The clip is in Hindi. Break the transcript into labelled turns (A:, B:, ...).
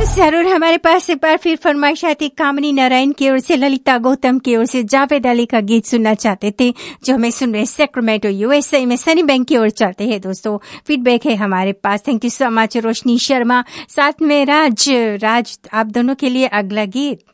A: जरूर हमारे पास एक बार फिर फरमाइश आती कामनी नारायण की ओर से, ललिता गौतम की ओर से जावेद अली का गीत सुनना चाहते थे जो हमें सुन रहे सेक्रेमेंटो यूएसए में सनी बैंक की ओर चलते हैं। दोस्तों फीडबैक है हमारे पास। Thank you so much. रोशनी शर्मा साथ में राज आप दोनों के लिए अगला गीत।